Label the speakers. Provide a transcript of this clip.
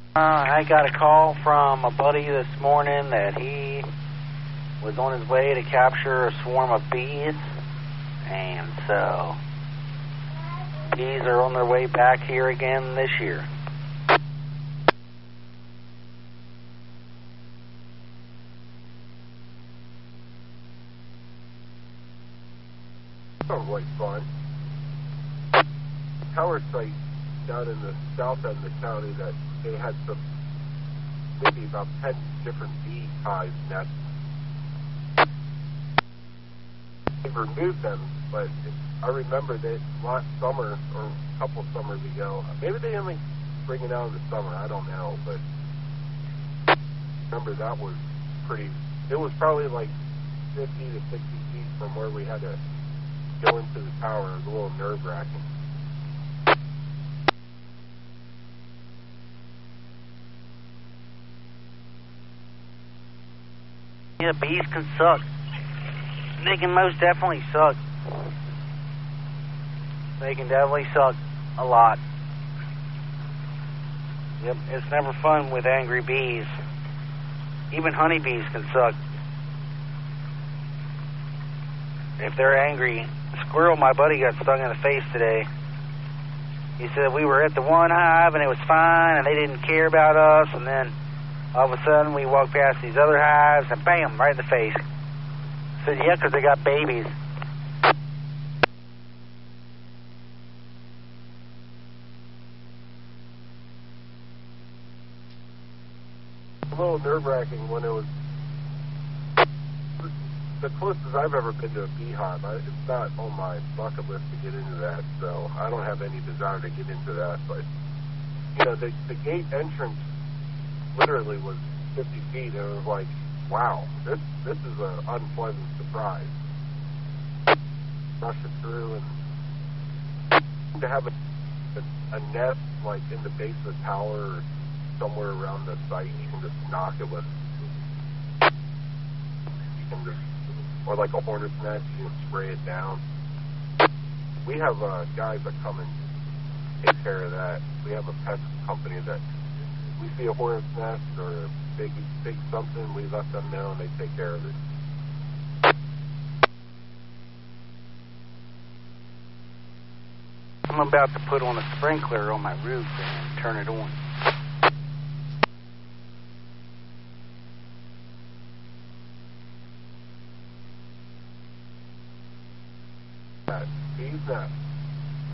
Speaker 1: I got a call from a buddy this morning that he was on his way to capture a swarm of bees, and so bees are on their way back here again this year.
Speaker 2: Sounds like fun. Tower site down in the south end of the county that they had some, maybe about 10 different bee hive nests. They've removed them, but I remember that last summer or a couple summers ago, maybe they only bring it out in the summer, I don't know, but I remember that was pretty, it was probably like 50 to 60 feet from where we had to go into the tower. It was a little nerve-wracking.
Speaker 1: Yeah, bees can suck. They can most definitely suck. They can definitely suck a lot. Yep, it's never fun with angry bees. Even honeybees can suck. If they're angry, squirrel, my buddy, got stung in the face today. He said we were at the one hive and it was fine and they didn't care about us, and then all of a sudden we walked past these other hives and bam, right in the face. I said, yeah, because they got babies.
Speaker 2: A little nerve-wracking when it was the closest I've ever been to a beehive. It's not on my bucket list to get into that, so I don't have any desire to get into that. But, you know, the gate entrance literally was 50 feet, and it was like, wow, this is an unpleasant surprise. Rush it through, and to have a nest, like, in the base of the tower or somewhere around the site, you can just knock it with, you can just, or like a hornet's nest, you can spray it down. We have guys that come and take care of that. We have a pest company that we see a hornet's nest or a big something, we let them know and they take care of it.
Speaker 1: I'm about to put on a sprinkler on my roof and turn it on.